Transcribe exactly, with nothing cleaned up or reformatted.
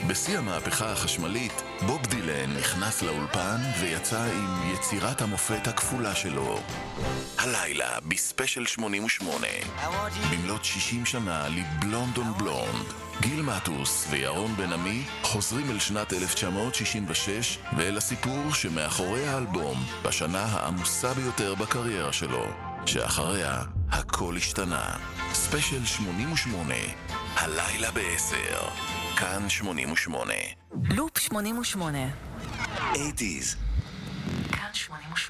בשיא המהפכה החשמלית, בוב דילן נכנס לאולפן ויצא עם יצירת המופת הכפולה שלו. הלילה בספיישל שמונים ושמונה, במלאת שישים שנה לבלונד און בלונד, גיל מטוס וירון בן עמי חוזרים אל שנת אלף תשע מאות שישים ושש ואל הסיפור שמאחורי האלבום בשנה העמוסה ביותר בקריירה שלו, שאחריה הכל השתנה. ספיישל שמונים ושמונה, הלילה בעשר, כאן שמונים ושמונה. לופ שמונים ושמונה. שמונים. כאן שמונים ושמונה.